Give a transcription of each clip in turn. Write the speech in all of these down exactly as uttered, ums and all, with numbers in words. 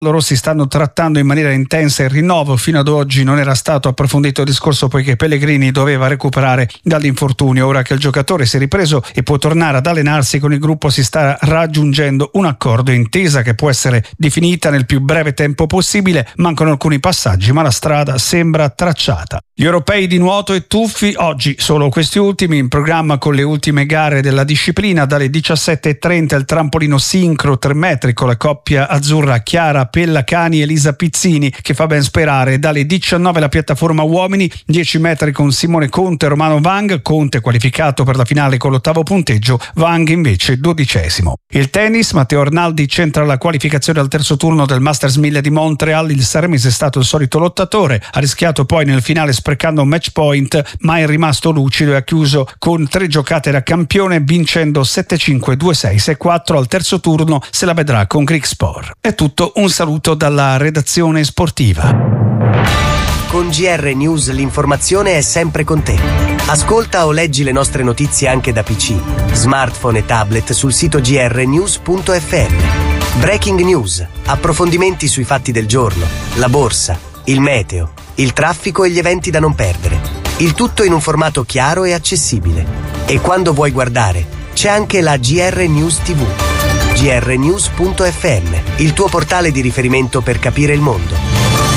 Loro si stanno trattando in maniera intensa il rinnovo. Fino ad oggi non era stato approfondito il discorso poiché Pellegrini doveva recuperare dall'infortunio. Ora che il giocatore si è ripreso e può tornare ad allenarsi con il gruppo, si sta raggiungendo un accordo, intesa che può essere definita nel più breve tempo possibile. Mancano alcuni passaggi ma la strada sembra tracciata. Gli europei di nuoto e tuffi, oggi solo questi ultimi in programma con le ultime gare della disciplina. Dalle diciassette e trenta il trampolino sincro tre metri con la coppia azzurra Chiara Pellacani e Elisa Pizzini che fa ben sperare. Dalle diciannove la piattaforma uomini dieci metri con Simone Conte e Romano Vang. Conte qualificato per la finale con l'ottavo punteggio, Vang invece dodicesimo. Il tennis, Matteo Arnaldi centra la qualificazione al terzo turno del Masters mille di Montreal. Il sermese è stato il solito lottatore, ha rischiato poi nel finale sprecando un match point ma è rimasto lucido e ha chiuso con tre giocate da campione vincendo sette cinque, due sei, sei quattro. Al terzo turno se la vedrà con Greek Sport. È tutto, un saluto dalla redazione sportiva. Con G R News l'informazione è sempre con te. Ascolta o leggi le nostre notizie anche da P C, smartphone e tablet sul sito g r news punto f m. Breaking news, approfondimenti sui fatti del giorno, la borsa, il meteo, il traffico e gli eventi da non perdere. Il tutto in un formato chiaro e accessibile. E quando vuoi guardare, c'è anche la G R News T V. g r news punto f m, il tuo portale di riferimento per capire il mondo.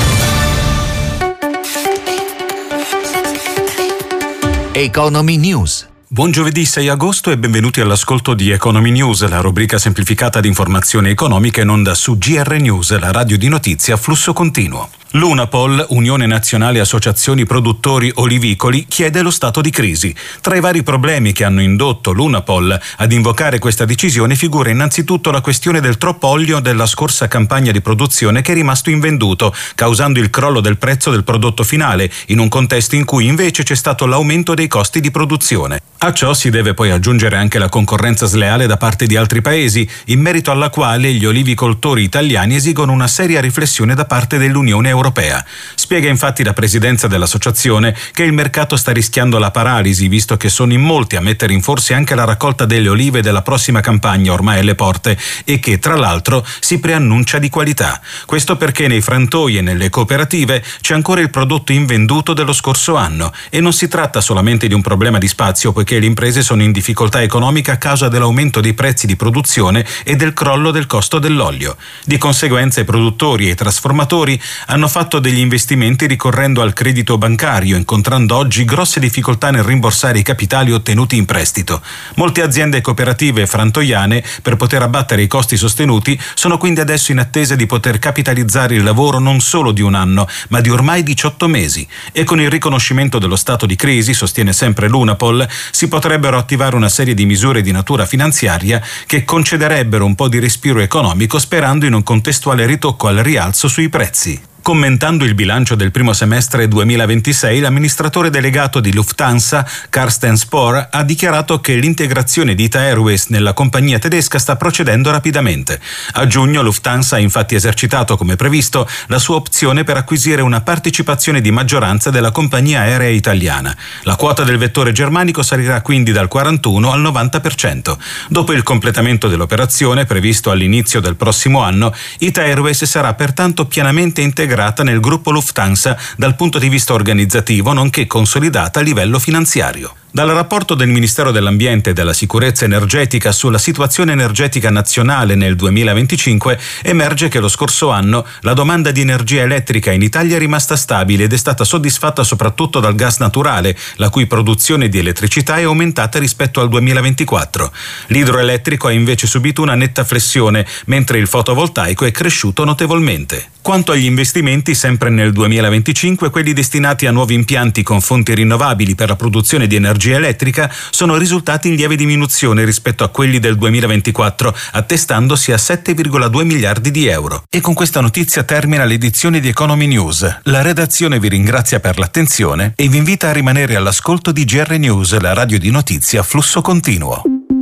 Economy News. Buon giovedì sei agosto e benvenuti all'ascolto di Economy News, la rubrica semplificata di informazioni economiche in onda su G R News, la radio di notizie a flusso continuo. L'Unapol, Unione Nazionale Associazioni Produttori Olivicoli, chiede lo stato di crisi. Tra i vari problemi che hanno indotto l'Unapol ad invocare questa decisione figura innanzitutto la questione del troppo olio della scorsa campagna di produzione che è rimasto invenduto, causando il crollo del prezzo del prodotto finale, in un contesto in cui invece c'è stato l'aumento dei costi di produzione. A ciò si deve poi aggiungere anche la concorrenza sleale da parte di altri paesi, in merito alla quale gli olivicoltori italiani esigono una seria riflessione da parte dell'Unione Europea. Spiega infatti la presidenza dell'associazione che il mercato sta rischiando la paralisi, visto che sono in molti a mettere in forse anche la raccolta delle olive della prossima campagna ormai alle porte e che, tra l'altro, si preannuncia di qualità. Questo perché nei frantoi e nelle cooperative c'è ancora il prodotto invenduto dello scorso anno e non si tratta solamente di un problema di spazio, poiché le imprese sono in difficoltà economica a causa dell'aumento dei prezzi di produzione e del crollo del costo dell'olio. Di conseguenza i produttori e i trasformatori hanno fatto degli investimenti ricorrendo al credito bancario, incontrando oggi grosse difficoltà nel rimborsare i capitali ottenuti in prestito. Molte aziende cooperative frantoiane, per poter abbattere i costi sostenuti, sono quindi adesso in attesa di poter capitalizzare il lavoro non solo di un anno, ma di ormai diciotto mesi. E con il riconoscimento dello stato di crisi, sostiene sempre l'Unapol, si potrebbero attivare una serie di misure di natura finanziaria che concederebbero un po' di respiro economico, sperando in un contestuale ritocco al rialzo sui prezzi. Commentando il bilancio del primo semestre duemilaventisei, l'amministratore delegato di Lufthansa, Carsten Spohr, ha dichiarato che l'integrazione di Ita Airways nella compagnia tedesca sta procedendo rapidamente. A giugno Lufthansa ha infatti esercitato, come previsto, la sua opzione per acquisire una partecipazione di maggioranza della compagnia aerea italiana. La quota del vettore germanico salirà quindi dal quarantuno al novanta per cento. Dopo il completamento dell'operazione, previsto all'inizio del prossimo anno, Ita Airways sarà pertanto pienamente integrata nel gruppo Lufthansa dal punto di vista organizzativo, nonché consolidata a livello finanziario. Dal rapporto del Ministero dell'Ambiente e della Sicurezza Energetica sulla situazione energetica nazionale nel duemilaventicinque emerge che lo scorso anno la domanda di energia elettrica in Italia è rimasta stabile ed è stata soddisfatta soprattutto dal gas naturale, la cui produzione di elettricità è aumentata rispetto al duemilaventiquattro. L'idroelettrico ha invece subito una netta flessione, mentre il fotovoltaico è cresciuto notevolmente. Quanto agli investimenti, sempre nel duemilaventicinque, quelli destinati a nuovi impianti con fonti rinnovabili per la produzione di energia elettrica sono risultati in lieve diminuzione rispetto a quelli del duemilaventiquattro, attestandosi a sette virgola due miliardi di euro. E con questa notizia termina l'edizione di Economy News. La redazione vi ringrazia per l'attenzione e vi invita a rimanere all'ascolto di G R News, la radio di notizie a flusso continuo.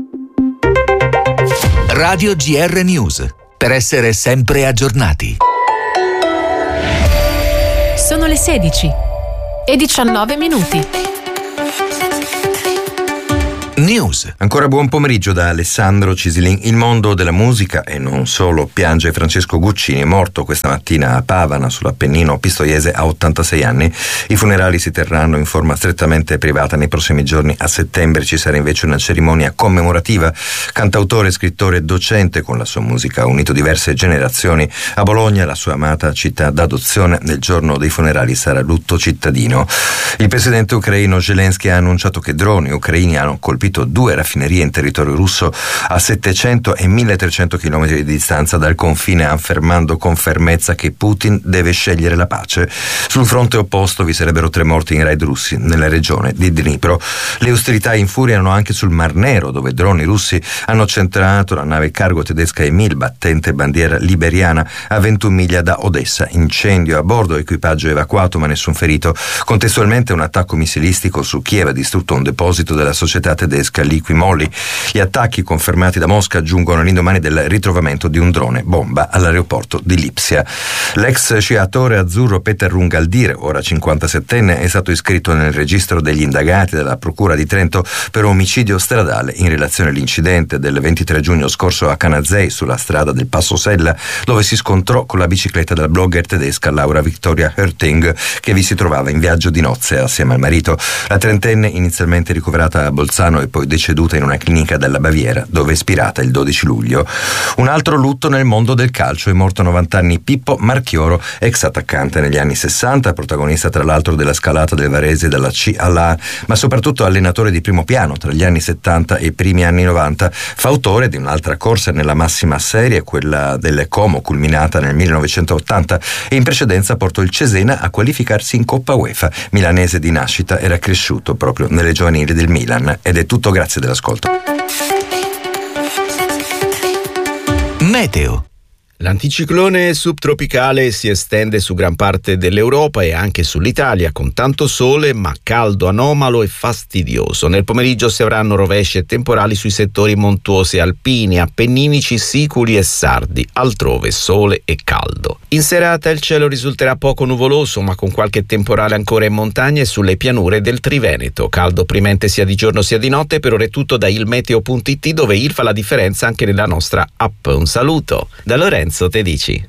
Radio G R News, per essere sempre aggiornati. Sono le sedici e diciannove minuti. News. Ancora buon pomeriggio da Alessandro Cisilin. Il mondo della musica, e non solo, piange Francesco Guccini, morto questa mattina a Pavana, sull'Appennino pistoiese, a ottantasei anni. I funerali si terranno in forma strettamente privata nei prossimi giorni. A settembre ci sarà invece una cerimonia commemorativa. Cantautore, scrittore e docente, con la sua musica ha unito diverse generazioni. A Bologna, la sua amata città d'adozione, nel giorno dei funerali sarà lutto cittadino. Il presidente ucraino Zelensky ha annunciato che droni ucraini hanno colpito due raffinerie in territorio russo a settecento e milletrecento chilometri di distanza dal confine, affermando con fermezza che Putin deve scegliere la pace. Sul fronte opposto vi sarebbero tre morti in raid russi nella regione di Dnipro. Le ostilità infuriano anche sul Mar Nero, dove droni russi hanno centrato la nave cargo tedesca Emil, battente bandiera liberiana, a ventuno miglia da Odessa. Incendio a bordo, equipaggio evacuato ma nessun ferito. Contestualmente un attacco missilistico su Kiev ha distrutto un deposito della società tedesca Liquimoli. Gli attacchi confermati da Mosca giungono all'indomani del ritrovamento di un drone bomba all'aeroporto di Lipsia. L'ex sciatore azzurro Peter Rungaldire, ora cinquantasettenne, è stato iscritto nel registro degli indagati della Procura di Trento per omicidio stradale in relazione all'incidente del ventitré giugno scorso a Canazei, sulla strada del Passo Sella, dove si scontrò con la bicicletta della blogger tedesca Laura Victoria Hörting, che vi si trovava in viaggio di nozze assieme al marito. La trentenne, inizialmente ricoverata a Bolzano e poi deceduta in una clinica della Baviera, dove è spirata il dodici luglio. Un altro lutto nel mondo del calcio: è morto a novanta anni Pippo Marchioro, ex attaccante negli anni sessanta, protagonista tra l'altro della scalata del Varese dalla C alla A, ma soprattutto allenatore di primo piano tra gli anni settanta e i primi anni novanta. Fautore di un'altra corsa nella massima serie, quella del Como, culminata nel millenovecentottanta, e in precedenza portò il Cesena a qualificarsi in Coppa UEFA. Milanese di nascita, era cresciuto proprio nelle giovanili del Milan. Ed è tutto, grazie dell'ascolto. Meteo. L'anticiclone subtropicale si estende su gran parte dell'Europa e anche sull'Italia, con tanto sole ma caldo anomalo e fastidioso. Nel pomeriggio si avranno rovesci e temporali sui settori montuosi alpini, appenninici, siculi e sardi. Altrove sole e caldo. In serata il cielo risulterà poco nuvoloso, ma con qualche temporale ancora in montagna e sulle pianure del Triveneto. Caldo opprimente sia di giorno sia di notte. Per ora è tutto da ilmeteo punto it, dove il fa la differenza anche nella nostra app. Un saluto da Lorenzo Tedici.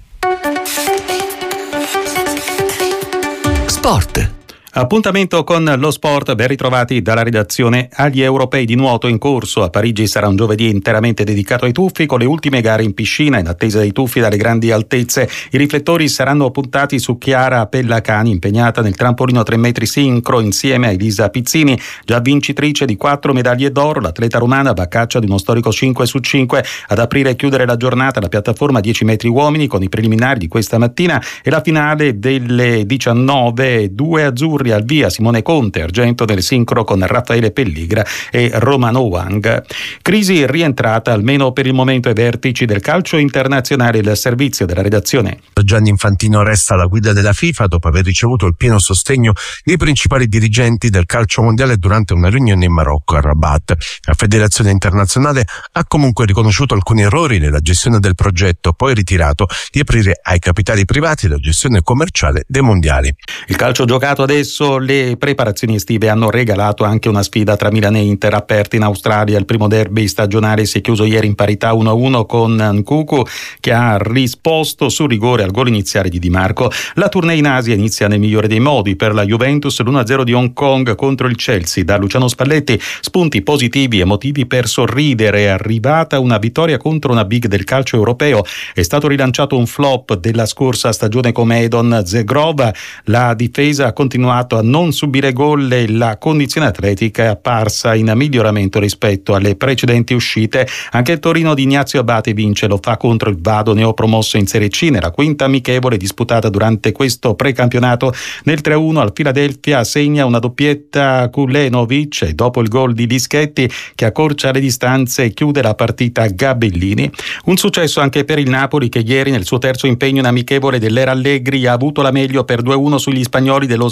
Sport. Appuntamento con lo sport, ben ritrovati dalla redazione. Agli europei di nuoto in corso a Parigi sarà un giovedì interamente dedicato ai tuffi, con le ultime gare in piscina. In attesa dei tuffi dalle grandi altezze, i riflettori saranno puntati su Chiara Pellacani, impegnata nel trampolino a tre metri sincro insieme a Elisa Pizzini, già vincitrice di quattro medaglie d'oro. L'atleta romana va a caccia di uno storico cinque su cinque. Ad aprire e chiudere la giornata la piattaforma dieci metri uomini, con i preliminari di questa mattina e la finale delle diciannove. Due azzurri al via: Simone Conte, argento del sincro con Raffaele Pelligra e Romano Wang. Crisi rientrata almeno per il momento ai vertici del calcio internazionale. Il servizio della redazione. Gianni Infantino resta alla guida della FIFA dopo aver ricevuto il pieno sostegno dei principali dirigenti del calcio mondiale durante una riunione in Marocco, a Rabat. La Federazione Internazionale ha comunque riconosciuto alcuni errori nella gestione del progetto, poi ritirato di aprire ai capitali privati la gestione commerciale dei mondiali. Il calcio giocato adesso. Le preparazioni estive hanno regalato anche una sfida tra Milan e Inter aperta in Australia. Il primo derby stagionale si è chiuso ieri in parità uno a uno, con Nkuku che ha risposto su rigore al gol iniziale di Di Marco. La tournée in Asia inizia nel migliore dei modi per la Juventus, l'uno a zero di Hong Kong contro il Chelsea. Da Luciano Spalletti spunti positivi e motivi per sorridere. È arrivata una vittoria contro una big del calcio europeo. È stato rilanciato un flop della scorsa stagione come Edon Zegrova. La difesa ha continuato a non subire gol e la condizione atletica è apparsa in miglioramento rispetto alle precedenti uscite. Anche il Torino di Ignazio Abate vince, lo fa contro il Vado, neopromosso in Serie C, nella quinta amichevole disputata durante questo precampionato. Nel tre a uno al Philadelphia segna una doppietta Kulenovic e dopo il gol di Dischetti, che accorcia le distanze e chiude la partita Gabellini. Un successo anche per il Napoli, che ieri nel suo terzo impegno in amichevole dell'Era Allegri ha avuto la meglio per due a uno sugli spagnoli dell'Osasuna.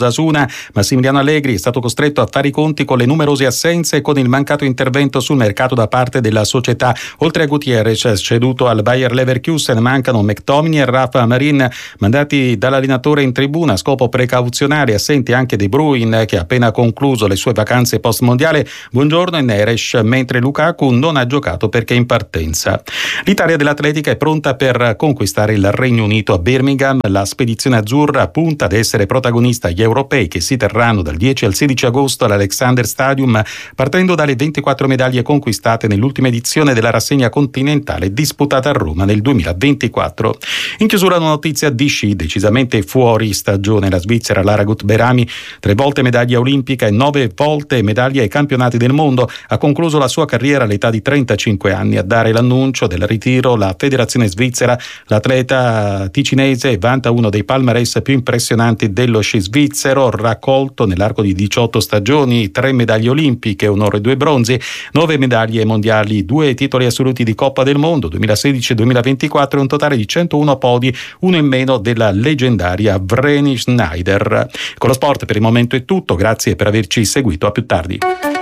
Verona, Massimiliano Allegri è stato costretto a fare i conti con le numerose assenze e con il mancato intervento sul mercato da parte della società. Oltre a Gutierrez, ceduto al Bayer Leverkusen, mancano McTominay e Rafa Marin, mandati dall'allenatore in tribuna a scopo precauzionale, assenti anche De Bruyne, che ha appena concluso le sue vacanze post-mondiale, Buongiorno e Neres, mentre Lukaku non ha giocato perché è in partenza. L'Italia dell'atletica è pronta per conquistare il Regno Unito a Birmingham. La spedizione azzurra punta ad essere protagonista agli europei che si terranno dal dieci al sedici agosto all'Alexander Stadium, partendo dalle ventiquattro medaglie conquistate nell'ultima edizione della rassegna continentale disputata a Roma nel duemilaventiquattro. In chiusura una notizia di sci decisamente fuori stagione. La Svizzera Lara Gut-Berami, tre volte medaglia olimpica e nove volte medaglia ai campionati del mondo, ha concluso la sua carriera all'età di trentacinque anni. A dare l'annuncio del ritiro la federazione svizzera. L'atleta ticinese vanta uno dei palmarès più impressionanti dello sci svizzero, raccolto nell'arco di diciotto stagioni tre medaglie olimpiche, un oro e due bronzi, nove medaglie mondiali, due titoli assoluti di Coppa del Mondo duemilasedici e duemilaventiquattro e un totale di centouno podi, uno in meno della leggendaria Vreni Schneider. Con lo sport per il momento è tutto, grazie per averci seguito, a più tardi.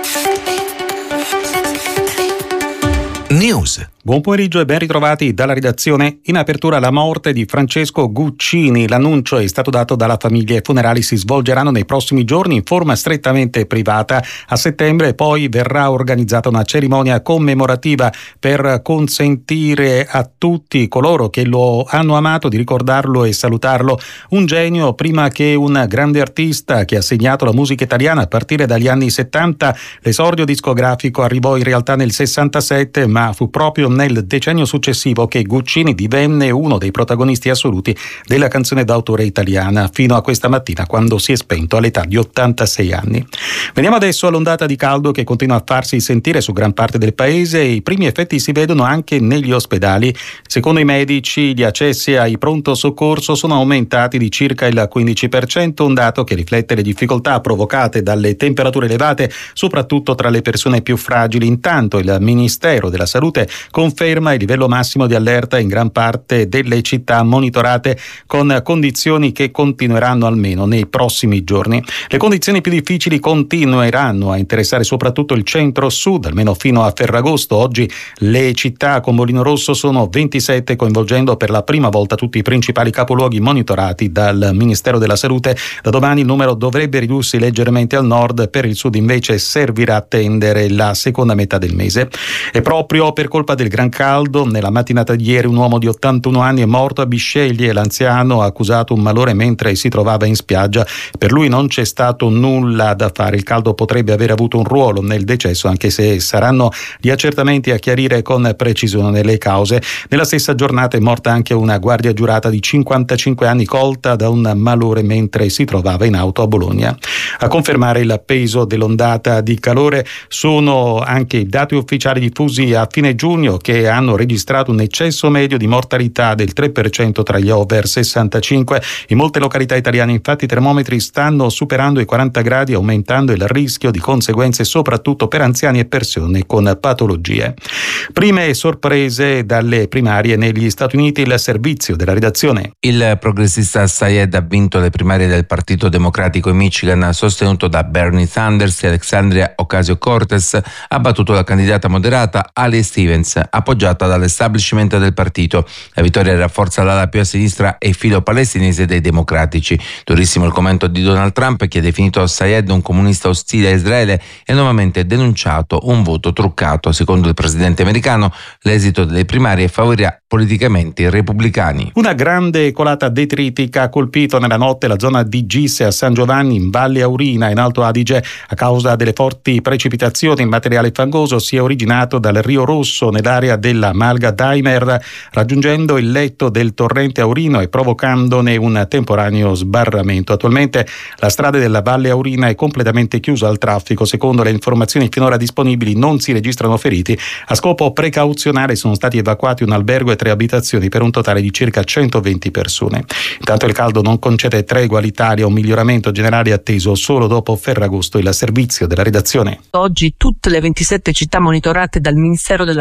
News. Buon pomeriggio e ben ritrovati dalla redazione. In apertura la morte di Francesco Guccini. L'annuncio è stato dato dalla famiglia. I funerali si svolgeranno nei prossimi giorni in forma strettamente privata. A settembre poi verrà organizzata una cerimonia commemorativa per consentire a tutti coloro che lo hanno amato di ricordarlo e salutarlo. Un genio prima che un grande artista che ha segnato la musica italiana a partire dagli anni settanta. L'esordio discografico arrivò in realtà nel sessantasette, ma fu proprio nel decennio successivo che Guccini divenne uno dei protagonisti assoluti della canzone d'autore italiana, fino a questa mattina quando si è spento all'età di ottantasei anni. Veniamo adesso all'ondata di caldo che continua a farsi sentire su gran parte del paese e i primi effetti si vedono anche negli ospedali. Secondo i medici gli accessi ai pronto soccorso sono aumentati di circa il quindici per cento, un dato che riflette le difficoltà provocate dalle temperature elevate, soprattutto tra le persone più fragili. Intanto il Ministero della Salute conferma il livello massimo di allerta in gran parte delle città monitorate, con condizioni che continueranno almeno nei prossimi giorni. Le condizioni più difficili continueranno a interessare soprattutto il centro-sud, almeno fino a Ferragosto. Oggi le città con bollino rosso sono ventisette, coinvolgendo per la prima volta tutti i principali capoluoghi monitorati dal Ministero della Salute. Da domani il numero dovrebbe ridursi leggermente al nord, per il sud invece servirà attendere la seconda metà del mese. E proprio per colpa del gran caldo, nella mattinata di ieri un uomo di ottantuno anni è morto a Bisceglie. L'anziano ha accusato un malore mentre si trovava in spiaggia. Per lui non c'è stato nulla da fare. Il caldo potrebbe aver avuto un ruolo nel decesso, anche se saranno gli accertamenti a chiarire con precisione le cause. Nella stessa giornata è morta anche una guardia giurata di cinquantacinque anni colta da un malore mentre si trovava in auto a Bologna. A confermare il peso dell'ondata di calore sono anche i dati ufficiali diffusi a fine giugno, che hanno registrato un eccesso medio di mortalità del tre per cento tra gli over sessantacinque. In molte località italiane infatti i termometri stanno superando i quaranta gradi, aumentando il rischio di conseguenze soprattutto per anziani e persone con patologie. Prime sorprese dalle primarie negli Stati Uniti. Il servizio della redazione. Il progressista Syed ha vinto le primarie del Partito Democratico in Michigan, sostenuto da Bernie Sanders, e Alexandria Ocasio-Cortez ha battuto la candidata moderata Ali Stevens, appoggiata dall'establishment del partito. La vittoria rafforza l'ala più a sinistra e filo palestinese dei democratici. Durissimo il commento di Donald Trump, che ha definito Syed un comunista ostile a Israele e ha nuovamente denunciato un voto truccato. Secondo il presidente americano, l'esito delle primarie favorirà politicamente i repubblicani. Una grande colata detritica ha colpito nella notte la zona di Gisse a San Giovanni in Valle Aurina in Alto Adige. A causa delle forti precipitazioni, il materiale fangoso si è originato dal Rio Rosso nell'area della Malga Daimer, raggiungendo il letto del torrente Aurino e provocandone un temporaneo sbarramento. Attualmente la strada della Valle Aurina è completamente chiusa al traffico. Secondo le informazioni finora disponibili non si registrano feriti. A scopo precauzionale sono stati evacuati un albergo e tre abitazioni per un totale di circa centoventi persone. Intanto il caldo non concede tregua all'Italia, un miglioramento generale atteso solo dopo Ferragosto. Il servizio della redazione. Oggi tutte le ventisette città monitorate dal Ministero della Salute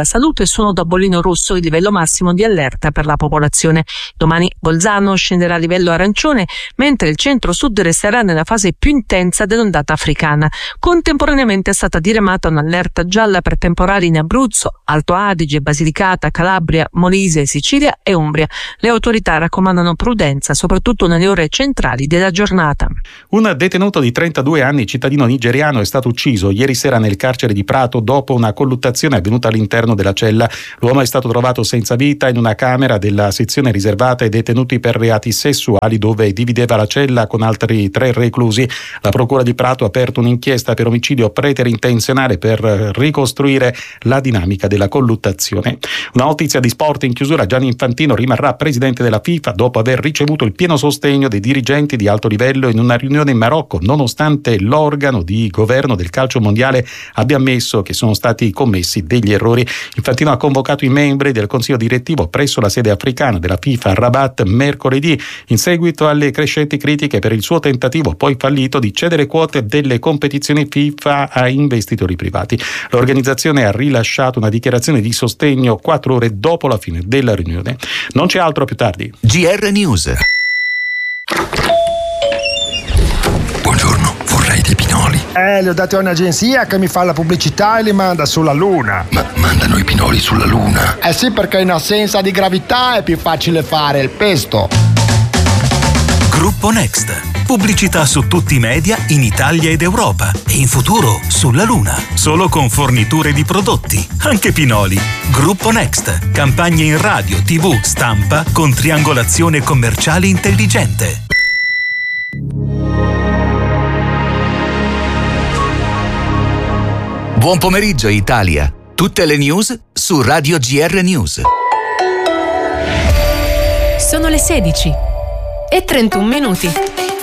suono da bollino rosso il livello massimo di allerta per la popolazione. Domani Bolzano scenderà a livello arancione, mentre il centro-sud resterà nella fase più intensa dell'ondata africana. Contemporaneamente è stata diramata un'allerta gialla per temporali in Abruzzo, Alto Adige, Basilicata, Calabria, Molise, Sicilia e Umbria. Le autorità raccomandano prudenza, soprattutto nelle ore centrali della giornata. Un detenuto di trentadue anni, cittadino nigeriano, è stato ucciso ieri sera nel carcere di Prato dopo una colluttazione avvenuta all'interno della cella. L'uomo è stato trovato senza vita in una camera della sezione riservata ai detenuti per reati sessuali, dove divideva la cella con altri tre reclusi. La procura di Prato ha aperto un'inchiesta per omicidio preterintenzionale per ricostruire la dinamica della colluttazione. Una notizia di sport in chiusura: Gianni Infantino rimarrà presidente della FIFA dopo aver ricevuto il pieno sostegno dei dirigenti di alto livello in una riunione in Marocco, nonostante l'organo di governo del calcio mondiale abbia ammesso che sono stati commessi degli errori. Infantino ha convocato i membri del consiglio direttivo presso la sede africana della FIFA a Rabat mercoledì, in seguito alle crescenti critiche per il suo tentativo poi fallito di cedere quote delle competizioni FIFA a investitori privati. L'organizzazione ha rilasciato una dichiarazione di sostegno quattro ore dopo la fine della riunione. Non c'è altro, più tardi. G R News. Buongiorno, vorrei dei pinoli. Eh, li ho dati a un'agenzia che mi fa la pubblicità e li manda sulla Luna. Ma mandano i pinoli sulla Luna? Eh sì, perché in assenza di gravità è più facile fare il pesto. Gruppo Next. Pubblicità su tutti i media in Italia ed Europa e in futuro sulla Luna. Solo con forniture di prodotti, anche pinoli. Gruppo Next. Campagne in radio, tivù, stampa con triangolazione commerciale intelligente. Buon pomeriggio Italia. Tutte le news su Radio G R News. Sono le sedici e trentuno minuti.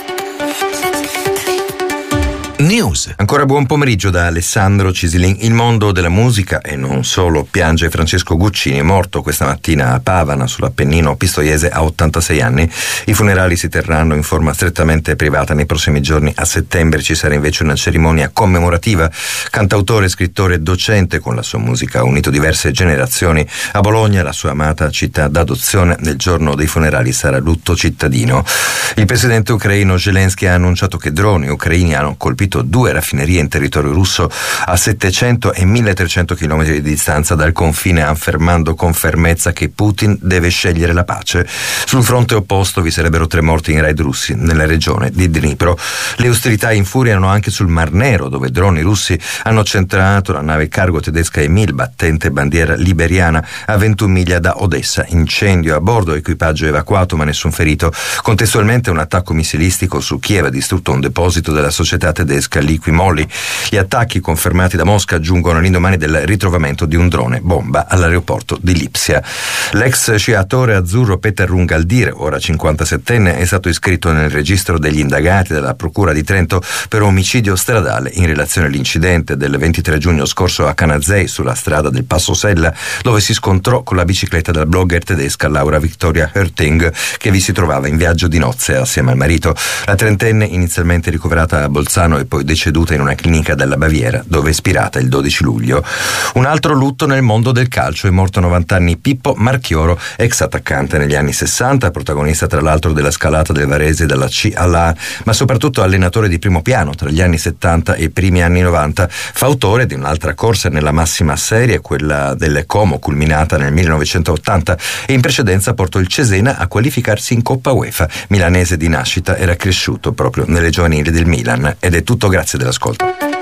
News. Ancora buon pomeriggio da Alessandro Cisilin. Il mondo della musica e non solo piange Francesco Guccini, morto questa mattina a Pavana sull'Appennino pistoiese a ottantasei anni. I funerali si terranno in forma strettamente privata nei prossimi giorni. A settembre ci sarà invece una cerimonia commemorativa. Cantautore, scrittore e docente, con la sua musica ha unito diverse generazioni. A Bologna, la sua amata città d'adozione, nel giorno dei funerali sarà lutto cittadino. Il presidente ucraino Zelensky ha annunciato che droni ucraini hanno colpito due raffinerie in territorio russo a settecento e milletrecento chilometri di distanza dal confine, affermando con fermezza che Putin deve scegliere la pace. Sul fronte opposto vi sarebbero tre morti in raid russi nella regione di Dnipro. Le ostilità infuriano anche sul Mar Nero, dove droni russi hanno centrato la nave cargo tedesca Emil, battente bandiera liberiana, a ventuno miglia da Odessa. Incendio a bordo, equipaggio evacuato ma nessun ferito. Contestualmente un attacco missilistico su Kiev ha distrutto un deposito della società tedesca Liquimolli. Gli attacchi confermati da Mosca giungono all'indomani del ritrovamento di un drone bomba all'aeroporto di Lipsia. L'ex sciatore azzurro Peter Rungaldir, ora cinquantasettenne, è stato iscritto nel registro degli indagati della Procura di Trento per omicidio stradale in relazione all'incidente del ventitré giugno scorso a Canazei, sulla strada del Passo Sella, dove si scontrò con la bicicletta della blogger tedesca Laura Victoria Hörting, che vi si trovava in viaggio di nozze assieme al marito. La trentenne, inizialmente ricoverata a Bolzano e poi deceduta in una clinica della Baviera, dove è spirata il dodici luglio. Un altro lutto nel mondo del calcio: è morto a novanta anni Pippo Marchioro, ex attaccante negli anni sessanta, protagonista tra l'altro della scalata del Varese dalla C alla A, ma soprattutto allenatore di primo piano tra gli anni settanta e i primi anni novanta, fautore di un'altra corsa nella massima serie, quella del Como, culminata nel millenovecentottanta, e in precedenza portò il Cesena a qualificarsi in Coppa UEFA. Milanese di nascita, era cresciuto proprio nelle giovanili del Milan. Ed è tutto, grazie dell'ascolto.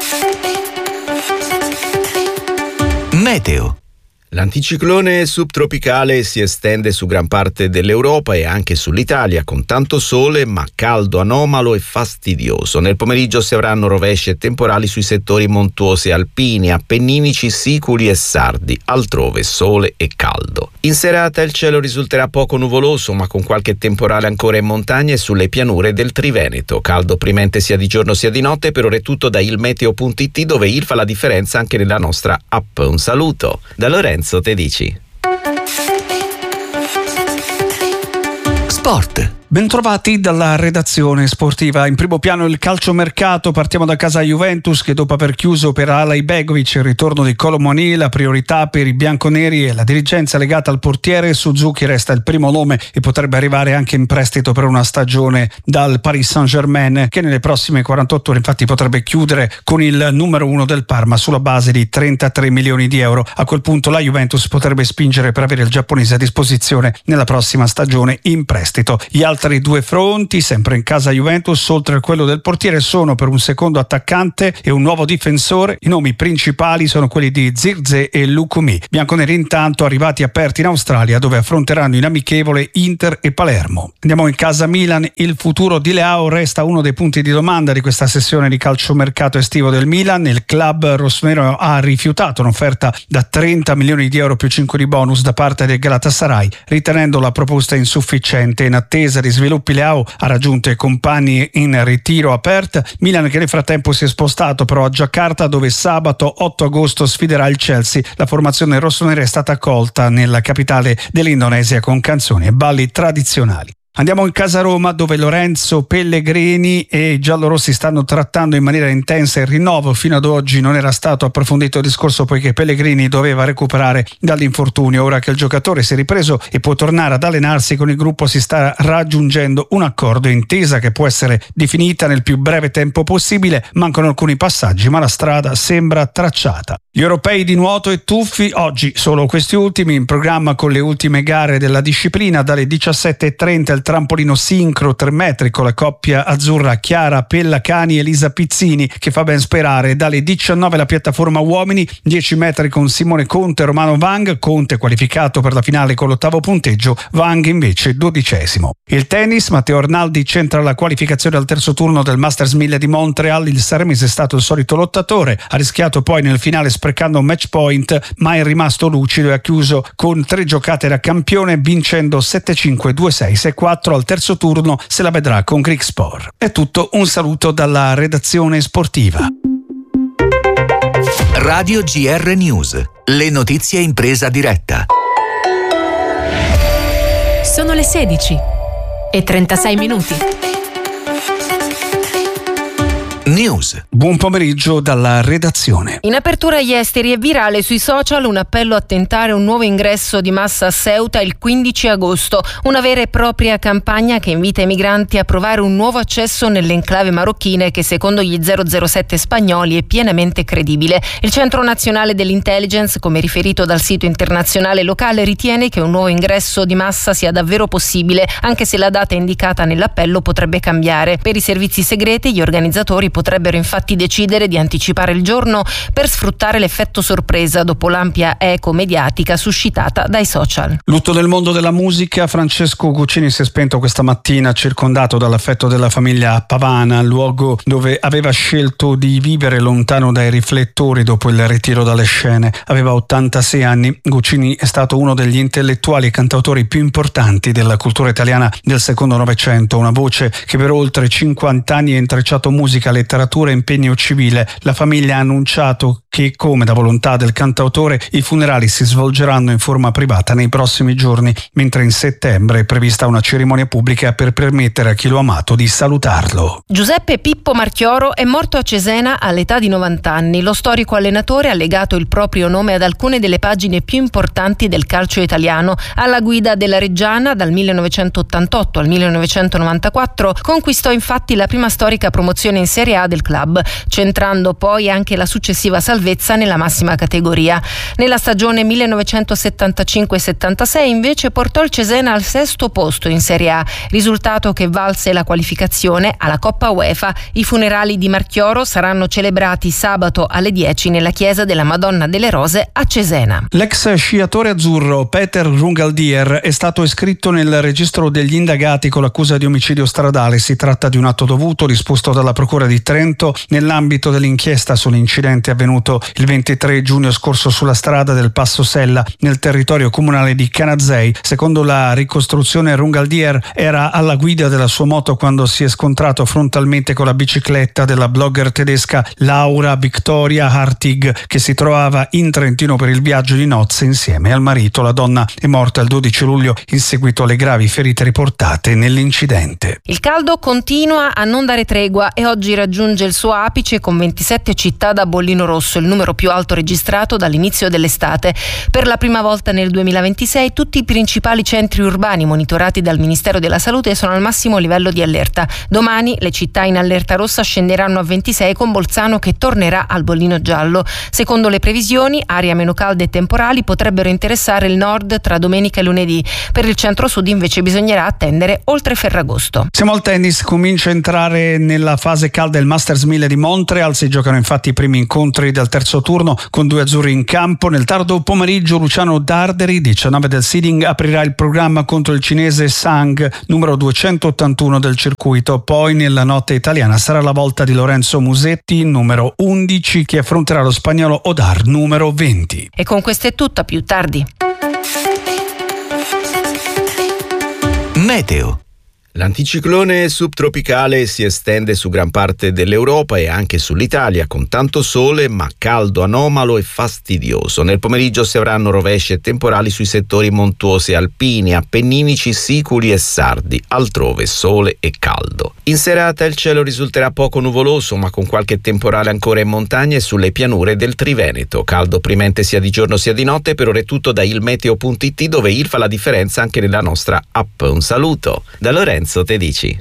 Meteo. L'anticiclone subtropicale si estende su gran parte dell'Europa e anche sull'Italia, con tanto sole ma caldo anomalo e fastidioso. Nel pomeriggio si avranno rovesci e temporali sui settori montuosi alpini, appenninici, siculi e sardi, altrove sole e caldo. In serata il cielo risulterà poco nuvoloso, ma con qualche temporale ancora in montagna e sulle pianure del Triveneto. Caldo opprimente sia di giorno sia di notte. Per ora è tutto da ilmeteo punto it, dove il fa la differenza anche nella nostra app. Un saluto da Lorenzo Tedici. Sport. Bentrovati dalla redazione sportiva. In primo piano il calciomercato. Partiamo da casa Juventus, che dopo aver chiuso per Alay Begovic il ritorno di Kolo Muani, la priorità per i bianconeri e la dirigenza legata al portiere. Suzuki resta il primo nome e potrebbe arrivare anche in prestito per una stagione dal Paris Saint-Germain, che nelle prossime quarantotto ore infatti potrebbe chiudere con il numero uno del Parma sulla base di trentatré milioni di euro. A quel punto la Juventus potrebbe spingere per avere il giapponese a disposizione nella prossima stagione in prestito. Gli altri due fronti, sempre in casa Juventus, oltre a quello del portiere, sono per un secondo attaccante e un nuovo difensore. I nomi principali sono quelli di Zirkzee e Lukumi. Bianconeri intanto arrivati aperti in Australia, dove affronteranno in amichevole Inter e Palermo. Andiamo in casa Milan. Il futuro di Leao resta uno dei punti di domanda di questa sessione di calciomercato estivo del Milan. Il club rossonero ha rifiutato un'offerta da trenta milioni di euro più cinque di bonus da parte del Galatasaray, ritenendo la proposta insufficiente. In attesa di sviluppi, Leao ha raggiunto i compagni in ritiro a Perth. Milan che nel frattempo si è spostato però a Giacarta, dove sabato otto agosto sfiderà il Chelsea. La formazione rossonera è stata accolta nella capitale dell'Indonesia con canzoni e balli tradizionali. Andiamo in casa Roma, dove Lorenzo Pellegrini e i giallorossi stanno trattando in maniera intensa il rinnovo. Fino ad oggi non era stato approfondito il discorso, poiché Pellegrini doveva recuperare dall'infortunio. Ora che il giocatore si è ripreso e può tornare ad allenarsi, con il gruppo si sta raggiungendo un accordo, intesa che può essere definita nel più breve tempo possibile. Mancano alcuni passaggi, ma la strada sembra tracciata. Gli europei di nuoto e tuffi, oggi solo questi ultimi in programma con le ultime gare della disciplina. Dalle diciassette e trenta il trampolino sincro tre metri con la coppia azzurra Chiara Pellacani e Elisa Pizzini, che fa ben sperare. Dalle diciannove la piattaforma uomini, dieci metri con Simone Conte e Romano Vang. Conte qualificato per la finale con l'ottavo punteggio, Vang invece dodicesimo. Il tennis, Matteo Arnaldi centra la qualificazione al terzo turno del Masters mille di Montreal. Il sermese è stato il solito lottatore, ha rischiato poi nel finale sprecando un match point, ma è rimasto lucido e ha chiuso con tre giocate da campione, vincendo sette cinque, due sei, sei quattro. Al terzo turno se la vedrà con Grigspor. È tutto, un saluto dalla redazione sportiva. Radio G R News, le notizie in presa diretta. Sono le sedici e trentasei minuti. News. Buon pomeriggio dalla redazione. In apertura agli esteri è virale sui social un appello a tentare un nuovo ingresso di massa a Ceuta il quindici agosto, una vera e propria campagna che invita i migranti a provare un nuovo accesso nell'enclave marocchine, che secondo gli zero zero sette spagnoli è pienamente credibile. Il Centro Nazionale dell'Intelligence, come riferito dal sito internazionale locale, ritiene che un nuovo ingresso di massa sia davvero possibile, anche se la data indicata nell'appello potrebbe cambiare. Per i servizi segreti, gli organizzatori potrebbero infatti decidere di anticipare il giorno per sfruttare l'effetto sorpresa dopo l'ampia eco mediatica suscitata dai social. Lutto nel mondo della musica. Francesco Guccini si è spento questa mattina, circondato dall'affetto della famiglia a Pavana, luogo dove aveva scelto di vivere lontano dai riflettori dopo il ritiro dalle scene. Aveva ottantasei anni. Guccini è stato uno degli intellettuali e cantautori più importanti della cultura italiana del secondo Novecento, una voce che per oltre cinquanta anni ha intrecciato musica, letteratura e impegno civile. La famiglia ha annunciato che, come da volontà del cantautore, i funerali si svolgeranno in forma privata nei prossimi giorni, mentre in settembre è prevista una cerimonia pubblica per permettere a chi lo ha amato di salutarlo. Giuseppe Pippo Marchioro è morto a Cesena all'età di novanta anni. Lo storico allenatore ha legato il proprio nome ad alcune delle pagine più importanti del calcio italiano. Alla guida della Reggiana dal millenovecentottantotto al millenovecentonovantaquattro conquistò infatti la prima storica promozione in Serie A del club, centrando poi anche la successiva salvezza nella massima categoria. Nella stagione millenovecentosettantacinque settantasei invece portò il Cesena al sesto posto in Serie A, risultato che valse la qualificazione alla Coppa UEFA. I funerali di Marchioro saranno celebrati sabato alle dieci nella chiesa della Madonna delle Rose a Cesena. L'ex sciatore azzurro Peter Rungaldier è stato iscritto nel registro degli indagati con l'accusa di omicidio stradale. Si tratta di un atto dovuto disposto dalla procura di Trento Trento nell'ambito dell'inchiesta sull'incidente avvenuto il ventitré giugno scorso sulla strada del Passo Sella nel territorio comunale di Canazei. Secondo la ricostruzione, Rungaldier era alla guida della sua moto quando si è scontrato frontalmente con la bicicletta della blogger tedesca Laura Victoria Hartig, che si trovava in Trentino per il viaggio di nozze insieme al marito. La donna è morta il dodici luglio in seguito alle gravi ferite riportate nell'incidente. Il caldo continua a non dare tregua e oggi raggiunge il suo apice con ventisette città da bollino rosso, il numero più alto registrato dall'inizio dell'estate. Per la prima volta nel duemilaventisei tutti i principali centri urbani monitorati dal Ministero della Salute sono al massimo livello di allerta. Domani le città in allerta rossa scenderanno a ventisei, con Bolzano che tornerà al bollino giallo. Secondo le previsioni, aree meno calde e temporali potrebbero interessare il nord tra domenica e lunedì. Per il centro-sud invece bisognerà attendere oltre Ferragosto. Siamo al tennis, comincia a entrare nella fase calda il Masters mille di Montreal. Si giocano infatti i primi incontri del terzo turno con due azzurri in campo. Nel tardo pomeriggio Luciano Darderi, diciannove del seeding, aprirà il programma contro il cinese Sang, numero duecentottantuno del circuito. Poi nella notte italiana sarà la volta di Lorenzo Musetti, numero undici, che affronterà lo spagnolo Odar, numero venti. E con questo è tutto, a più tardi. Meteo. L'anticiclone subtropicale si estende su gran parte dell'Europa e anche sull'Italia, con tanto sole ma caldo anomalo e fastidioso. Nel pomeriggio si avranno rovesci e temporali sui settori montuosi alpini, appenninici, siculi e sardi. Altrove sole e caldo. In serata il cielo risulterà poco nuvoloso, ma con qualche temporale ancora in montagna e sulle pianure del Triveneto. Caldo opprimente sia di giorno sia di notte. Per ora è tutto da ilmeteo punto it, dove il fa la differenza anche nella nostra app. Un saluto da Lorenzo Tedici.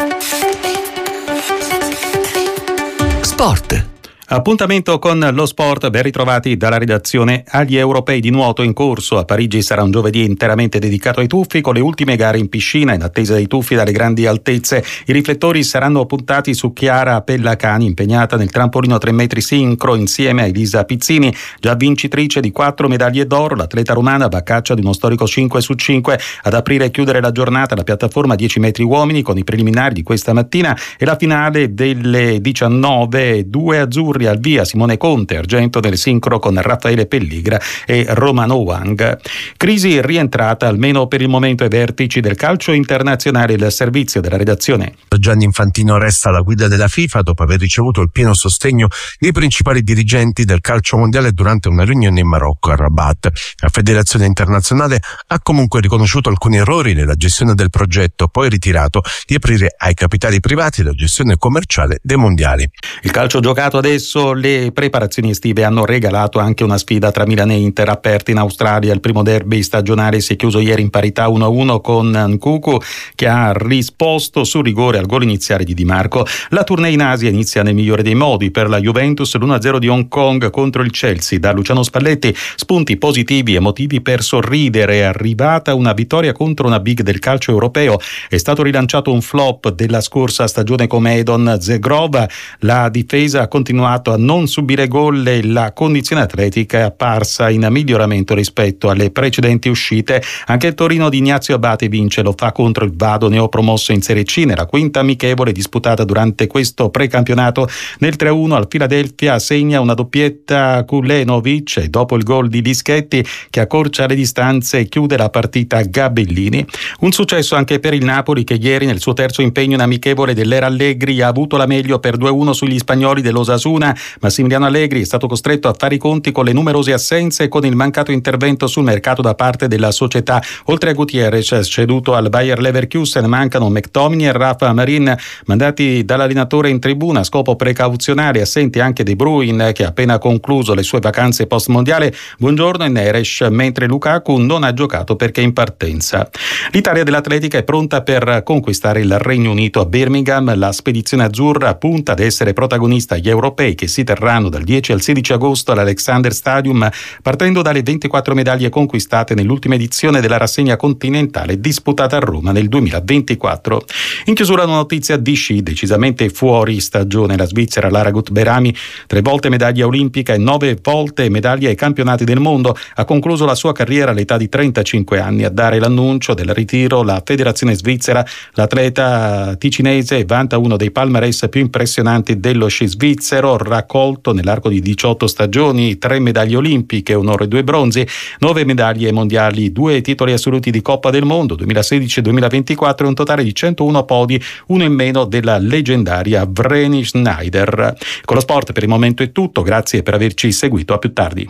Sport. Appuntamento con lo sport, ben ritrovati dalla redazione. Agli europei di nuoto in corso a Parigi sarà un giovedì interamente dedicato ai tuffi, con le ultime gare in piscina. In attesa dei tuffi dalle grandi altezze, i riflettori saranno puntati su Chiara Pellacani, impegnata nel trampolino tre metri sincro insieme a Elisa Pizzini, già vincitrice di quattro medaglie d'oro. L'atleta romana va a caccia di uno storico cinque su cinque. Ad aprire e chiudere la giornata la piattaforma dieci metri uomini, con i preliminari di questa mattina e la finale delle diciannove. Due azzurri al via: Simone Conte, argento del sincro con Raffaele Pelligra e Romano Wang. Crisi rientrata almeno per il momento ai vertici del calcio internazionale. Il servizio della redazione. Gianni Infantino resta alla guida della FIFA dopo aver ricevuto il pieno sostegno dei principali dirigenti del calcio mondiale durante una riunione in Marocco, a Rabat. La Federazione Internazionale ha comunque riconosciuto alcuni errori nella gestione del progetto, poi ritirato di aprire ai capitali privati la gestione commerciale dei mondiali. Il calcio giocato adesso. Le preparazioni estive hanno regalato anche una sfida tra Milan e Inter aperta in Australia. Il primo derby stagionale si è chiuso ieri in parità uno a uno, con Nkuku che ha risposto sul rigore al gol iniziale di Di Marco. La tournée in Asia inizia nel migliore dei modi. Per la Juventus l'uno a zero di Hong Kong contro il Chelsea. Da Luciano Spalletti spunti positivi e motivi per sorridere. È arrivata una vittoria contro una big del calcio europeo. È stato rilanciato un flop della scorsa stagione come Edon Zegrova. La difesa ha continuato a non subire gol e la condizione atletica è apparsa in miglioramento rispetto alle precedenti uscite. Anche il Torino di Ignazio Abate vince, lo fa contro il Vado, neopromosso in Serie C, nella quinta amichevole disputata durante questo precampionato. Nel tre a uno al Philadelphia segna una doppietta Kulenovic e dopo il gol di Dischetti, che accorcia le distanze e chiude la partita Gabellini. Un successo anche per il Napoli, che ieri nel suo terzo impegno in amichevole dell'era Allegri ha avuto la meglio per due a uno sugli spagnoli dell'Osasuna. Massimiliano Allegri è stato costretto a fare i conti con le numerose assenze e con il mancato intervento sul mercato da parte della società. Oltre a Gutierrez, ceduto al Bayer Leverkusen, mancano McTominay e Rafa Marin, mandati dall'allenatore in tribuna a scopo precauzionale. Assenti anche De Bruyne, che ha appena concluso le sue vacanze post mondiale. Buongiorno e Neres, mentre Lukaku non ha giocato perché è in partenza. L'Italia dell'atletica è pronta per conquistare il Regno Unito a Birmingham. La spedizione azzurra punta ad essere protagonista agli europei che si terranno dal dieci al sedici agosto all'Alexander Stadium, partendo dalle ventiquattro medaglie conquistate nell'ultima edizione della rassegna continentale disputata a Roma nel duemilaventiquattro. In chiusura una notizia di sci decisamente fuori stagione. La svizzera Lara Gut-Berami, tre volte medaglia olimpica e nove volte medaglia ai campionati del mondo, ha concluso la sua carriera all'età di trentacinque anni. A dare l'annuncio del ritiro la federazione svizzera, l'atleta ticinese vanta uno dei palmarès più impressionanti dello sci svizzero, raccolto nell'arco di diciotto stagioni, tre medaglie olimpiche, un oro e due bronzi, nove medaglie mondiali, due titoli assoluti di Coppa del Mondo duemilasedici e duemilaventiquattro e un totale di centouno podi, uno in meno della leggendaria Vreni Schneider. Con lo sport per il momento è tutto, grazie per averci seguito, a più tardi.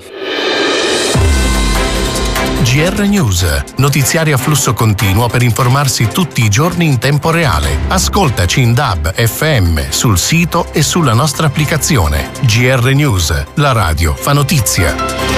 G R News, notiziari a flusso continuo per informarsi tutti i giorni in tempo reale. Ascoltaci in D A B, F M, sul sito e sulla nostra applicazione. G R News, la radio fa notizia.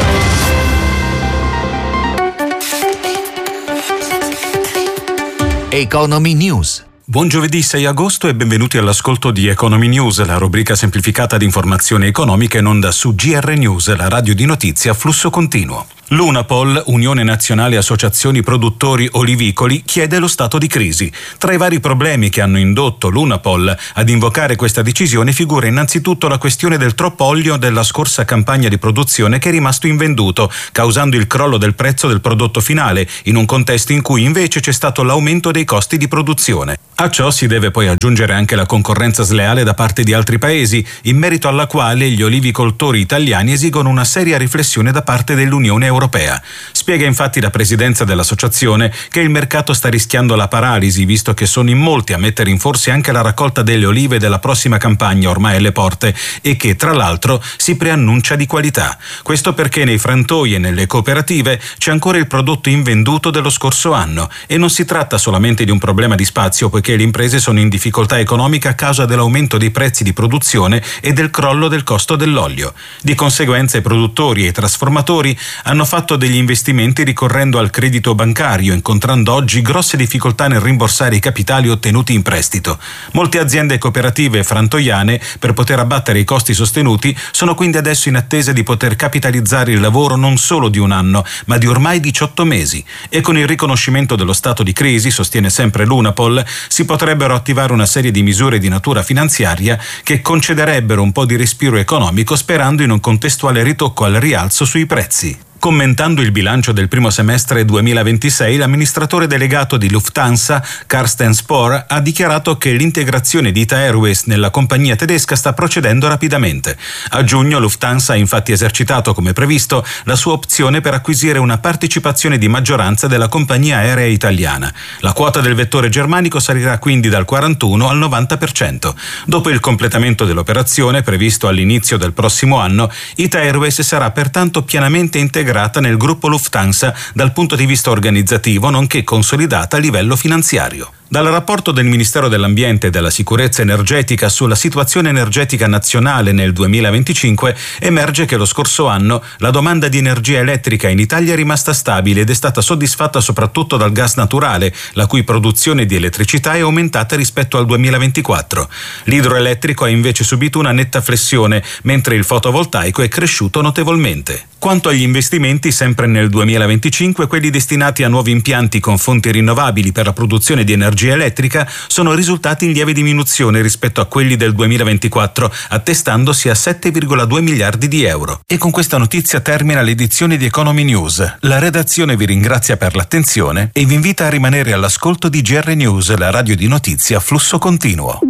Economy News. Buon giovedì sei agosto e benvenuti all'ascolto di Economy News, la rubrica semplificata di informazioni economiche in onda su G R News, la radio di notizie a flusso continuo. L'Unapol, Unione Nazionale Associazioni Produttori Olivicoli, chiede lo stato di crisi. Tra i vari problemi che hanno indotto l'Unapol ad invocare questa decisione figura innanzitutto la questione del troppo olio della scorsa campagna di produzione che è rimasto invenduto, causando il crollo del prezzo del prodotto finale, in un contesto in cui invece c'è stato l'aumento dei costi di produzione. A ciò si deve poi aggiungere anche la concorrenza sleale da parte di altri paesi, in merito alla quale gli olivicoltori italiani esigono una seria riflessione da parte dell'Unione Europea. Europea. Spiega infatti la presidenza dell'associazione che il mercato sta rischiando la paralisi, visto che sono in molti a mettere in forse anche la raccolta delle olive della prossima campagna ormai alle porte e che, tra l'altro, si preannuncia di qualità. Questo perché nei frantoi e nelle cooperative c'è ancora il prodotto invenduto dello scorso anno e non si tratta solamente di un problema di spazio, poiché le imprese sono in difficoltà economica a causa dell'aumento dei prezzi di produzione e del crollo del costo dell'olio. Di conseguenza i produttori e i trasformatori hanno fatto degli investimenti ricorrendo al credito bancario, incontrando oggi grosse difficoltà nel rimborsare i capitali ottenuti in prestito. Molte aziende cooperative frantoiane, per poter abbattere i costi sostenuti, sono quindi adesso in attesa di poter capitalizzare il lavoro non solo di un anno, ma di ormai diciotto mesi. E con il riconoscimento dello stato di crisi, sostiene sempre l'Unapol, si potrebbero attivare una serie di misure di natura finanziaria che concederebbero un po' di respiro economico, sperando in un contestuale ritocco al rialzo sui prezzi. Commentando il bilancio del primo semestre duemilaventisei, l'amministratore delegato di Lufthansa, Carsten Spohr, ha dichiarato che l'integrazione di Ita Airways nella compagnia tedesca sta procedendo rapidamente. A giugno Lufthansa ha infatti esercitato, come previsto, la sua opzione per acquisire una partecipazione di maggioranza della compagnia aerea italiana. La quota del vettore germanico salirà quindi dal quarantuno al novanta per cento. Dopo il completamento dell'operazione, previsto all'inizio del prossimo anno, Ita Airways sarà pertanto pienamente integrata nel gruppo Lufthansa dal punto di vista organizzativo, nonché consolidata a livello finanziario. Dal rapporto del Ministero dell'Ambiente e della Sicurezza Energetica sulla situazione energetica nazionale nel duemilaventicinque emerge che lo scorso anno la domanda di energia elettrica in Italia è rimasta stabile ed è stata soddisfatta soprattutto dal gas naturale, la cui produzione di elettricità è aumentata rispetto al duemilaventiquattro. L'idroelettrico ha invece subito una netta flessione, mentre il fotovoltaico è cresciuto notevolmente. Quanto agli investimenti, sempre nel duemilaventicinque, quelli destinati a nuovi impianti con fonti rinnovabili per la produzione di energia elettrica sono risultati in lieve diminuzione rispetto a quelli del duemilaventiquattro, attestandosi a sette virgola due miliardi di euro. E con questa notizia termina l'edizione di Economy News. La redazione vi ringrazia per l'attenzione e vi invita a rimanere all'ascolto di G R News, la radio di notizie a flusso continuo.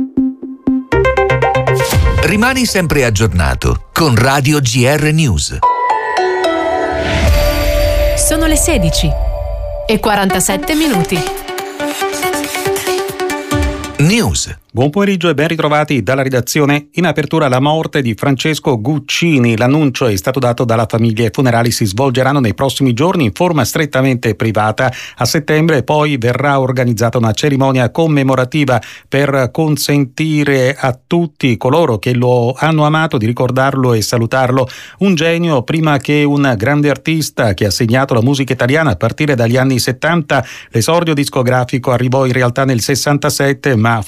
Rimani sempre aggiornato con Radio G R News. Sono le sedici e quarantasette minuti. News. Buon pomeriggio e ben ritrovati dalla redazione. In apertura la morte di Francesco Guccini. L'annuncio è stato dato dalla famiglia. I funerali si svolgeranno nei prossimi giorni in forma strettamente privata. A settembre poi verrà organizzata una cerimonia commemorativa per consentire a tutti coloro che lo hanno amato di ricordarlo e salutarlo. Un genio prima che un grande artista che ha segnato la musica italiana a partire dagli anni settanta. L'esordio discografico arrivò in realtà nel sessantasette, ma fu proprio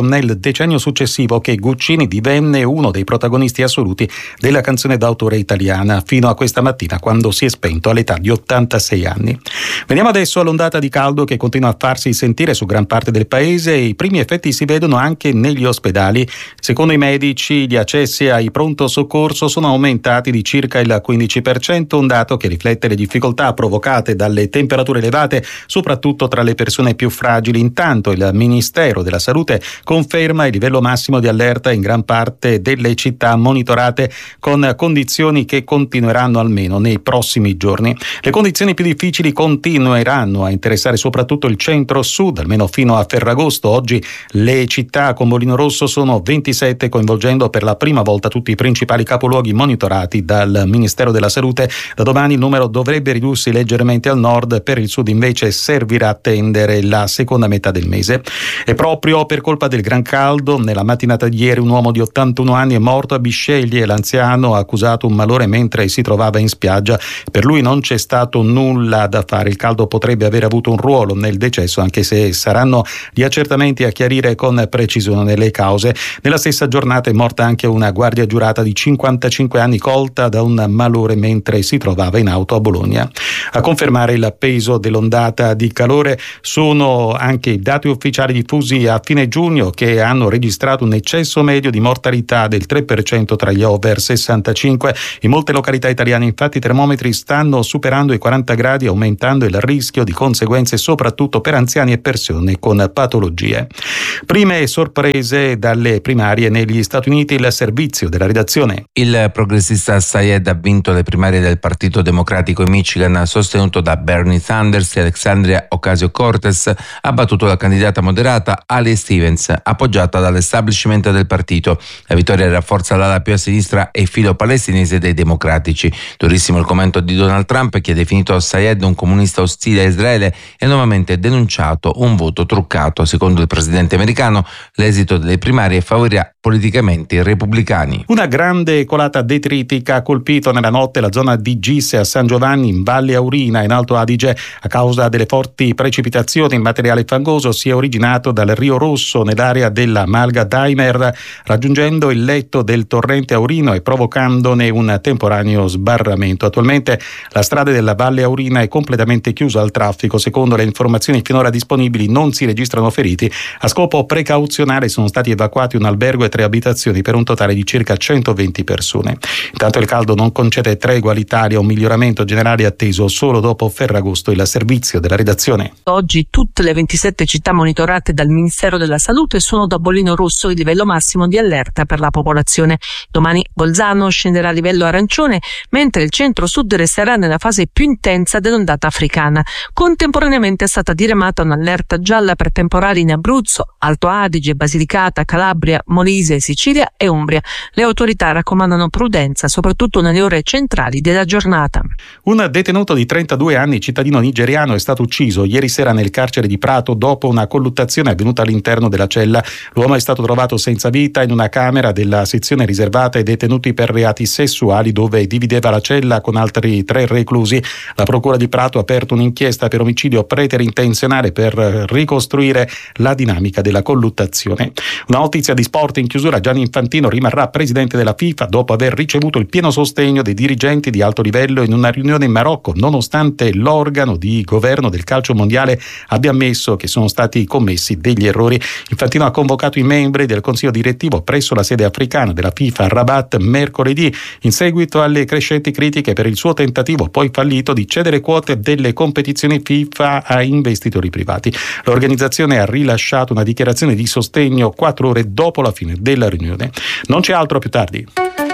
nel decennio successivo che Guccini divenne uno dei protagonisti assoluti della canzone d'autore italiana, fino a questa mattina quando si è spento all'età di ottantasei anni. Veniamo adesso all'ondata di caldo che continua a farsi sentire su gran parte del paese e i primi effetti si vedono anche negli ospedali. Secondo i medici, gli accessi ai pronto soccorso sono aumentati di circa il quindici per cento, un dato che riflette le difficoltà provocate dalle temperature elevate, soprattutto tra le persone più fragili. Intanto il Ministero della Salute conferma il livello massimo di allerta in gran parte delle città monitorate, con condizioni che continueranno almeno nei prossimi giorni. Le condizioni più difficili continueranno a interessare soprattutto il centro-sud, almeno fino a Ferragosto. Oggi le città con bollino rosso sono ventisette, coinvolgendo per la prima volta tutti i principali capoluoghi monitorati dal Ministero della Salute. Da domani il numero dovrebbe ridursi leggermente al nord, per il sud invece servirà attendere la seconda metà del mese. E proprio per colpa del gran caldo, nella mattinata di ieri un uomo di ottantuno anni è morto a Bisceglie. L'anziano ha accusato un malore mentre si trovava in spiaggia. Per lui non c'è stato nulla da fare. Il caldo potrebbe aver avuto un ruolo nel decesso, anche se saranno gli accertamenti a chiarire con precisione le cause. Nella stessa giornata è morta anche una guardia giurata di cinquantacinque anni colta da un malore mentre si trovava in auto a Bologna. A confermare il peso dell'ondata di calore sono anche i dati ufficiali diffusi a fine giugno, che hanno registrato un eccesso medio di mortalità del tre per cento tra gli over sessantacinque. In molte località italiane infatti i termometri stanno superando i quaranta gradi, aumentando il rischio di conseguenze soprattutto per anziani e persone con patologie. Prime sorprese dalle primarie negli Stati Uniti. Il servizio della redazione. Il progressista Syed ha vinto le primarie del Partito Democratico in Michigan, sostenuto da Bernie Sanders, e Alexandria Ocasio-Cortez ha battuto la candidata moderata Haley Stevens, appoggiata dall'establishment del partito. La vittoria rafforza l'ala più a sinistra e filo palestinese dei democratici. Durissimo il commento di Donald Trump, che ha definito Syed un comunista ostile a Israele e ha nuovamente denunciato un voto truccato. Secondo il presidente americano, l'esito delle primarie favorirà politicamente i repubblicani. Una grande colata detritica ha colpito nella notte la zona di Gisse a San Giovanni in Valle Aurina in Alto Adige. A causa delle forti precipitazioni, il materiale fangoso si è originato dal Rio Rosso nell'area della Malga Daimer, raggiungendo il letto del torrente Aurino e provocandone un temporaneo sbarramento. Attualmente la strada della Valle Aurina è completamente chiusa al traffico. Secondo le informazioni finora disponibili non si registrano feriti. A scopo precauzionale sono stati evacuati un albergo e tre abitazioni per un totale di circa centoventi persone. Intanto il caldo non concede tregua all'Italia, un miglioramento generale atteso solo dopo Ferragosto. Il servizio della redazione. Oggi tutte le ventisette città monitorate dal Ministero della Salute sono da bollino rosso, il livello massimo di allerta per la popolazione. Domani Bolzano scenderà a livello arancione, mentre il centro-sud resterà nella fase più intensa dell'ondata africana. Contemporaneamente è stata diramata un'allerta gialla per temporali in Abruzzo, Alto Adige, Basilicata, Calabria, Molise, Sicilia e Umbria. Le autorità raccomandano prudenza, soprattutto nelle ore centrali della giornata. Un detenuto di trentadue anni, cittadino nigeriano, è stato ucciso ieri sera nel carcere di Prato dopo una colluttazione avvenuta all'interno della cella. L'uomo è stato trovato senza vita in una camera della sezione riservata ai detenuti per reati sessuali, dove divideva la cella con altri tre reclusi. La procura di Prato ha aperto un'inchiesta per omicidio preterintenzionale per ricostruire la dinamica della colluttazione. Una notizia di sport in chiusura. Gianni Infantino rimarrà presidente della FIFA dopo aver ricevuto il pieno sostegno dei dirigenti di alto livello in una riunione in Marocco, nonostante l'organo di governo del calcio mondiale abbia ammesso che sono stati commessi degli errori. Infantino ha convocato i membri del consiglio direttivo presso la sede africana della FIFA a Rabat mercoledì, in seguito alle crescenti critiche per il suo tentativo, poi fallito, di cedere quote delle competizioni FIFA a investitori privati. L'organizzazione ha rilasciato una dichiarazione di sostegno quattro ore dopo la fine della riunione. Non c'è altro, a più tardi.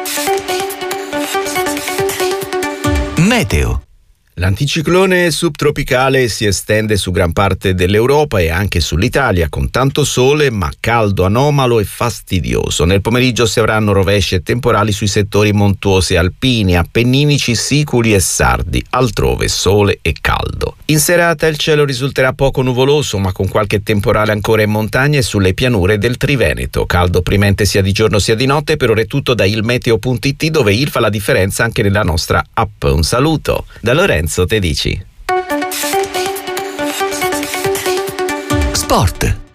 Meteo. L'anticiclone subtropicale si estende su gran parte dell'Europa e anche sull'Italia, con tanto sole ma caldo anomalo e fastidioso. Nel pomeriggio si avranno rovesci e temporali sui settori montuosi alpini, appenninici, siculi e sardi. Altrove sole e caldo. In serata il cielo risulterà poco nuvoloso, ma con qualche temporale ancora in montagna e sulle pianure del Triveneto. Caldo opprimente sia di giorno sia di notte. Per ora è tutto da ilmeteo punto it, dove il fa la differenza anche nella nostra app. Un saluto da Lorenzo Te dici. Sport.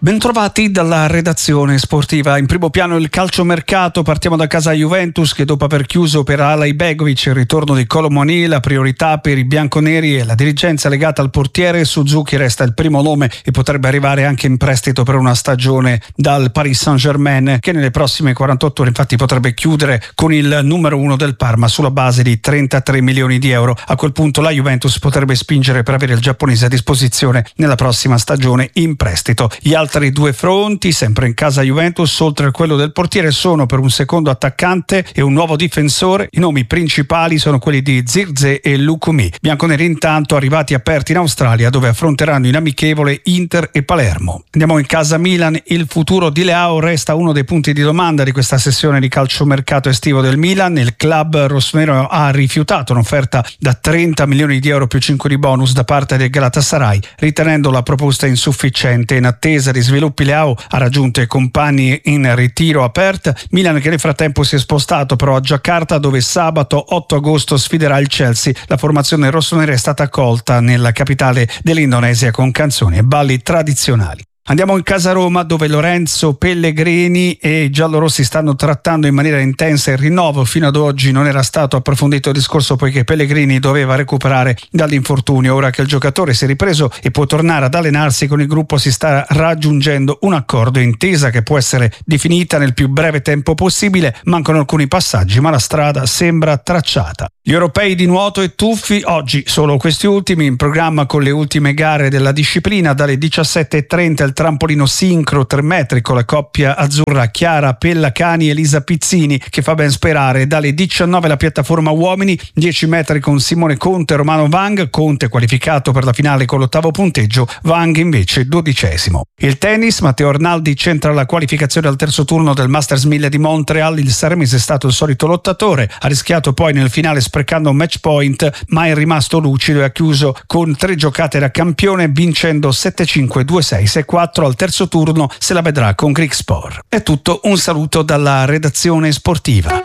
Bentrovati dalla redazione sportiva. In primo piano il calciomercato. Partiamo da casa Juventus, che dopo aver chiuso per Alay Begovic il ritorno di Kolo Muani, la priorità per i bianconeri e la dirigenza legata al portiere. Suzuki resta il primo nome e potrebbe arrivare anche in prestito per una stagione dal Paris Saint-Germain, che nelle prossime quarantotto ore infatti potrebbe chiudere con il numero uno del Parma sulla base di trentatré milioni di euro. A quel punto la Juventus potrebbe spingere per avere il giapponese a disposizione nella prossima stagione in prestito. Gli altri Altri due fronti, sempre in casa Juventus, oltre a quello del portiere, sono per un secondo attaccante e un nuovo difensore. I nomi principali sono quelli di Zirkzee e Lukumi. Bianconeri intanto arrivati aperti in Australia, dove affronteranno in amichevole Inter e Palermo. Andiamo in casa Milan. Il futuro di Leao resta uno dei punti di domanda di questa sessione di calciomercato estivo del Milan. Il club rossonero ha rifiutato un'offerta da trenta milioni di euro più cinque di bonus da parte del Galatasaray, ritenendo la proposta insufficiente. In attesa di sviluppi, Leao ha raggiunto i compagni in ritiro a Perth. Milan che nel frattempo si è spostato però a Giacarta, dove sabato otto agosto sfiderà il Chelsea. La formazione rossonera è stata accolta nella capitale dell'Indonesia con canzoni e balli tradizionali. Andiamo in casa Roma, dove Lorenzo Pellegrini e i giallorossi stanno trattando in maniera intensa il rinnovo. Fino ad oggi non era stato approfondito il discorso, poiché Pellegrini doveva recuperare dall'infortunio. Ora che il giocatore si è ripreso e può tornare ad allenarsi, con il gruppo si sta raggiungendo un accordo, intesa che può essere definita nel più breve tempo possibile. Mancano alcuni passaggi, ma la strada sembra tracciata. Gli europei di nuoto e tuffi, oggi solo questi ultimi, in programma con le ultime gare della disciplina. Dalle diciassette e trenta il trampolino sincro tre metri con la coppia azzurra Chiara Pellacani e Elisa Pizzini, che fa ben sperare. Dalle diciannove la piattaforma uomini, dieci metri con Simone Conte e Romano Wang. Conte qualificato per la finale con l'ottavo punteggio, Wang invece dodicesimo. Il tennis, Matteo Arnaldi centra la qualificazione al terzo turno del Masters mille di Montreal. Il sermese è stato il solito lottatore, ha rischiato poi nel finale sprecando un match point, ma è rimasto lucido e ha chiuso con tre giocate da campione, vincendo sette cinque, due sei, sei quattro. Al terzo turno se la vedrà con Greek Sport. È tutto, un saluto dalla redazione sportiva.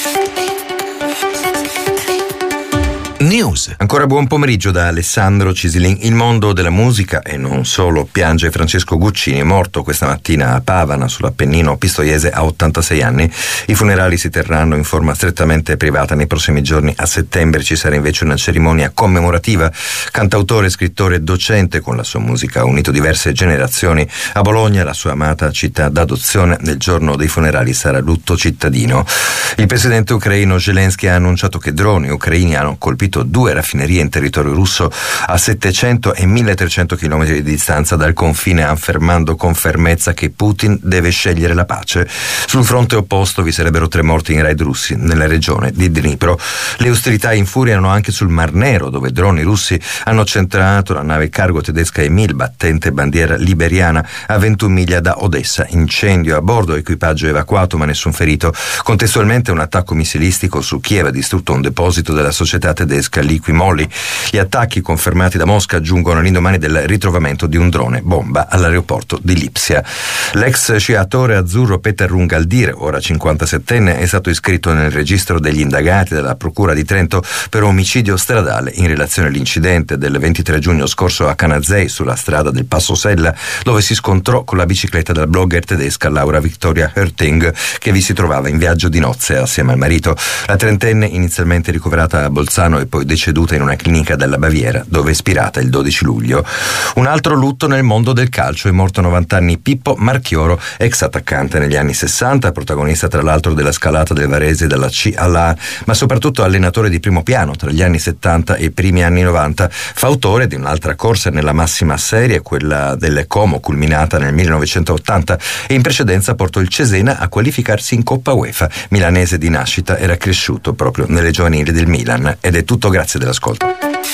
News. Ancora buon pomeriggio da Alessandro Cisilin. Il mondo della musica, e non solo, piange Francesco Guccini, morto questa mattina a Pavana, sull'Appennino pistoiese, a ottantasei anni. I funerali si terranno in forma strettamente privata nei prossimi giorni. A settembre ci sarà invece una cerimonia commemorativa. Cantautore, scrittore, docente, con la sua musica ha unito diverse generazioni. A Bologna, la sua amata città d'adozione, nel giorno dei funerali sarà lutto cittadino. Il presidente ucraino Zelensky ha annunciato che droni ucraini hanno colpito due raffinerie in territorio russo a settecento e milletrecento chilometri di distanza dal confine, affermando con fermezza che Putin deve scegliere la pace. Sul fronte opposto vi sarebbero tre morti in raid russi nella regione di Dnipro. Le ostilità infuriano anche sul Mar Nero, dove droni russi hanno centrato la nave cargo tedesca Emil, battente bandiera liberiana, a ventuno miglia da Odessa. Incendio a bordo, equipaggio evacuato ma nessun ferito. Contestualmente un attacco missilistico su Kiev ha distrutto un deposito della società tedesca Liquimolli. Gli attacchi confermati da Mosca giungono all'indomani del ritrovamento di un drone bomba all'aeroporto di Lipsia. L'ex sciatore azzurro Peter Rungaldir, ora cinquantasettenne, è stato iscritto nel registro degli indagati della Procura di Trento per omicidio stradale in relazione all'incidente del ventitré giugno scorso a Canazei, sulla strada del Passo Sella, dove si scontrò con la bicicletta della blogger tedesca Laura Victoria Hörting, che vi si trovava in viaggio di nozze assieme al marito. La trentenne, inizialmente ricoverata a Bolzano e poi deceduta in una clinica della Baviera, dove è spirata il dodici luglio. Un altro lutto nel mondo del calcio: è morto a novanta anni Pippo Marchioro, ex attaccante negli anni sessanta, protagonista tra l'altro della scalata del Varese dalla C alla A, ma soprattutto allenatore di primo piano tra gli anni settanta e i primi anni novanta. Fautore di un'altra corsa nella massima serie, quella delle Como, culminata nel millenovecentottanta, e in precedenza portò il Cesena a qualificarsi in Coppa UEFA. Milanese di nascita, era cresciuto proprio nelle giovanili del Milan. Ed è tutto, grazie dell'ascolto.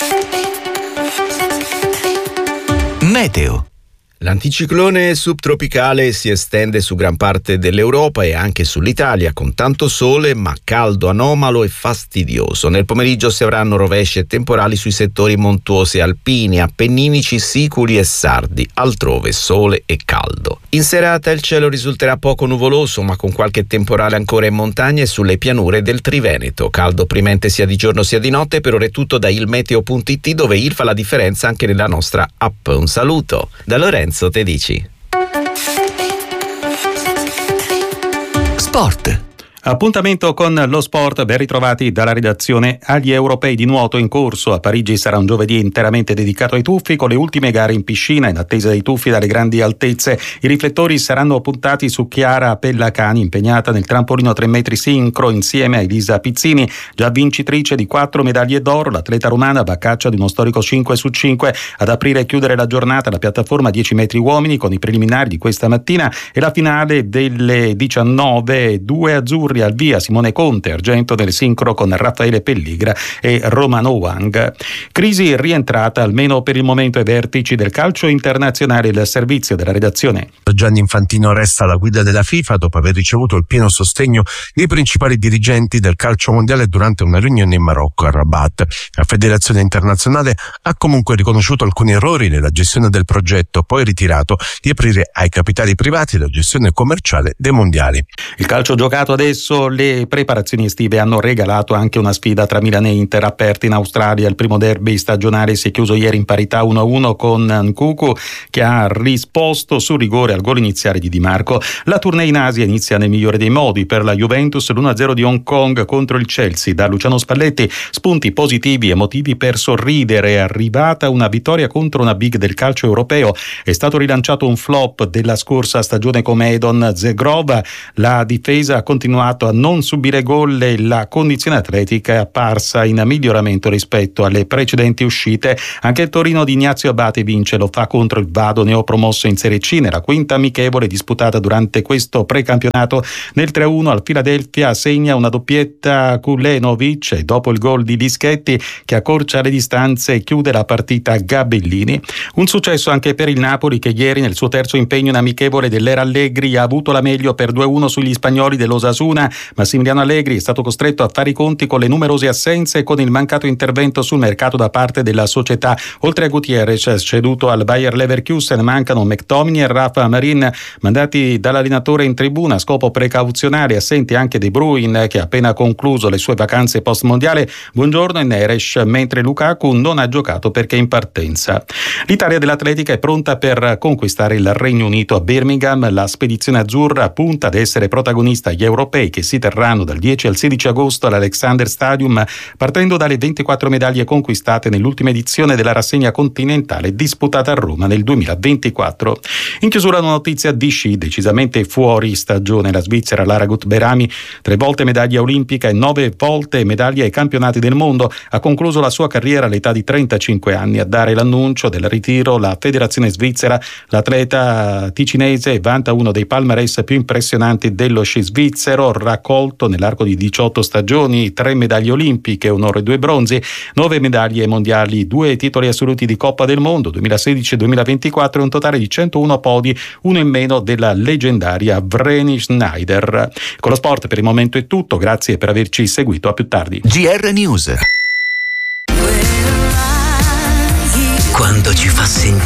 Meteo. L'anticiclone subtropicale si estende su gran parte dell'Europa e anche sull'Italia, con tanto sole ma caldo anomalo e fastidioso. Nel pomeriggio si avranno rovesci e temporali sui settori montuosi alpini, appenninici, siculi e sardi. Altrove sole e caldo. In serata il cielo risulterà poco nuvoloso, ma con qualche temporale ancora in montagna e sulle pianure del Triveneto. Caldo opprimente sia di giorno sia di notte. Per ora è tutto da ilmeteo punto it, dove il fa la differenza anche nella nostra app. Un saluto da Lorenzo Tedici. Sport. Appuntamento con lo sport, ben ritrovati dalla redazione. Agli europei di nuoto in corso a Parigi sarà un giovedì interamente dedicato ai tuffi, con le ultime gare in piscina in attesa dei tuffi dalle grandi altezze. I riflettori saranno puntati su Chiara Pellacani, impegnata nel trampolino tre metri sincro insieme a Elisa Pizzini, già vincitrice di quattro medaglie d'oro. L'atleta romana va a caccia di uno storico cinque su cinque. Ad aprire e chiudere la giornata la piattaforma dieci metri uomini, con i preliminari di questa mattina e la finale delle diciannove. Due azzurri al via: Simone Conte, argento del sincro con Raffaele Pelligra e Romano Wang. Crisi rientrata almeno per il momento ai vertici del calcio internazionale. Il servizio della redazione. Gianni Infantino resta alla guida della FIFA dopo aver ricevuto il pieno sostegno dei principali dirigenti del calcio mondiale durante una riunione in Marocco, a Rabat. La Federazione Internazionale ha comunque riconosciuto alcuni errori nella gestione del progetto, poi ritirato di aprire ai capitali privati la gestione commerciale dei mondiali. Il calcio giocato adesso. Le preparazioni estive hanno regalato anche una sfida tra Milan e Inter aperta in Australia. Il primo derby stagionale si è chiuso ieri in parità uno a uno con Nkunku, che ha risposto sul rigore al gol iniziale di Di Marco. La tournée in Asia inizia nel migliore dei modi per la Juventus, l'uno a zero di Hong Kong contro il Chelsea. Da Luciano Spalletti spunti positivi e motivi per sorridere. È arrivata una vittoria contro una big del calcio europeo. È stato rilanciato un flop della scorsa stagione come Edon Zegrova. La difesa ha continuato a non subire gol e la condizione atletica è apparsa in miglioramento rispetto alle precedenti uscite. Anche il Torino di Ignazio Abate vince, lo fa contro il Vado, neopromosso in Serie C, nella quinta amichevole disputata durante questo precampionato. Nel tre a uno al Philadelphia segna una doppietta Kulenovic e dopo il gol di Dischetti, che accorcia le distanze e chiude la partita Gabellini. Un successo anche per il Napoli, che ieri nel suo terzo impegno in amichevole dell'era Allegri ha avuto la meglio per due a uno sugli spagnoli dell'Osasuna. Massimiliano Allegri è stato costretto a fare i conti con le numerose assenze e con il mancato intervento sul mercato da parte della società. Oltre a Gutierrez, ceduto al Bayer Leverkusen, mancano McTominay e Rafa Marin, mandati dall'allenatore in tribuna a scopo precauzionale. Assenti anche De Bruyne, che ha appena concluso le sue vacanze post-mondiale, Buongiorno e Neres, mentre Lukaku non ha giocato perché è in partenza. L'Italia dell'atletica è pronta per conquistare il Regno Unito a Birmingham. La spedizione azzurra punta ad essere protagonista agli europei, che si terranno dal dieci al sedici agosto all'Alexander Stadium, partendo dalle ventiquattro medaglie conquistate nell'ultima edizione della rassegna continentale disputata a Roma nel duemilaventiquattro. In chiusura una notizia di sci decisamente fuori stagione. La Svizzera Lara Gut-Berami, tre volte medaglia olimpica e nove volte medaglia ai campionati del mondo, ha concluso la sua carriera all'età di trentacinque anni. A dare l'annuncio del ritiro la federazione svizzera. L'atleta ticinese vanta uno dei palmarès più impressionanti dello sci svizzero, raccolto nell'arco di diciotto stagioni, tre medaglie olimpiche, un oro e due bronzi, nove medaglie mondiali, due titoli assoluti di Coppa del Mondo duemilasedici e duemilaventiquattro e un totale di centouno podi, uno in meno della leggendaria Vreni Schneider. Con lo sport per il momento è tutto, grazie per averci seguito, a più tardi. G R News. Quando ci fa sentire